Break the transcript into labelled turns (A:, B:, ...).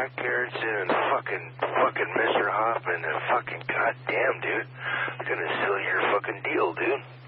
A: Jack Garrettson and fucking Mr. Hoffman and fucking goddamn, dude. I'm gonna seal your fucking deal, dude.